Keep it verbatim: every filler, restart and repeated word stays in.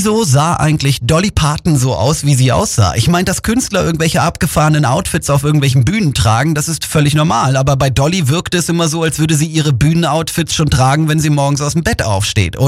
Wieso sah eigentlich Dolly Parton so aus, wie sie aussah? Ich meine, dass Künstler irgendwelche abgefahrenen Outfits auf irgendwelchen Bühnen tragen, das ist völlig normal. Aber bei Dolly wirkt es immer so, als würde sie ihre Bühnenoutfits schon tragen, wenn sie morgens aus dem Bett aufsteht.